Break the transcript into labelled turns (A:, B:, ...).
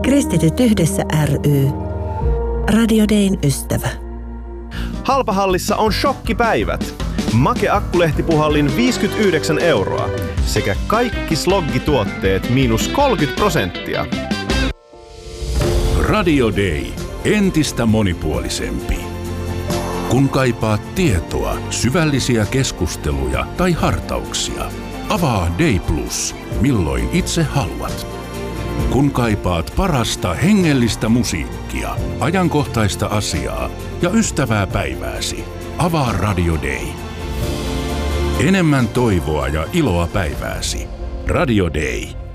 A: Kristityt yhdessä ry. Radio Dayn ystävä.
B: Halpahallissa on shokkipäivät. Make Akkulehtipuhallin 59 € sekä kaikki sloggituotteet -30%.
C: Radio Day. Entistä monipuolisempi. Kun kaipaat tietoa, syvällisiä keskusteluja tai hartauksia, avaa Day Plus, milloin itse haluat. Kun kaipaat parasta hengellistä musiikkia, ajankohtaista asiaa ja ystävää päivääsi, avaa Radio Day. Enemmän toivoa ja iloa päivääsi. Radio Day.